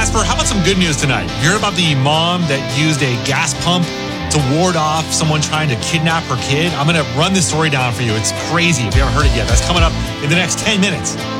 Casper, how about some good news tonight? You heard about the mom that used a gas pump to ward off someone trying to kidnap her kid? I'm going to run this story down for you. It's crazy if you haven't heard it yet. That's coming up in the next 10 minutes.